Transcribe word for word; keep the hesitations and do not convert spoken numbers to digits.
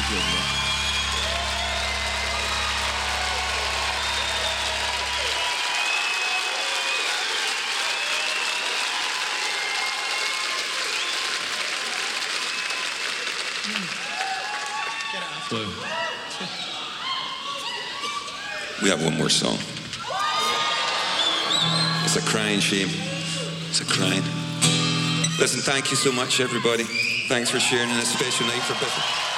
We have one more song. It's a crying shame. It's a crying. Listen, thank you so much, everybody. Thanks for sharing in a special night for Biffy.